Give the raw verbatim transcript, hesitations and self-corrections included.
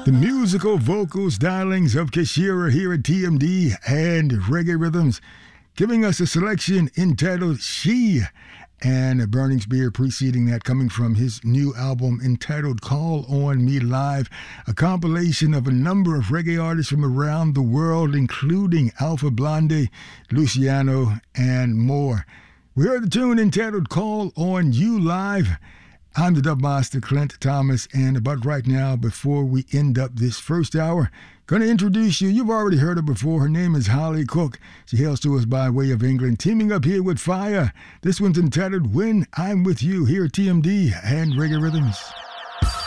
The musical vocal stylings of Kashira here at T M D and Reggae Rhythms, giving us a selection entitled She, and Burning Spear preceding that, coming from his new album entitled Call On Me Live, a compilation of a number of reggae artists from around the world, including Alpha Blondy, Luciano, and more. We heard the tune entitled Call On You Live. I'm the Dub Master, Clint Thomas, and about right now, before we end up this first hour, going to introduce you. You've already heard her before. Her name is Holly Cook. She hails to us by way of England, teaming up here with Fire. This one's entitled When I'm With You, here at T M D and Reggae Rhythms.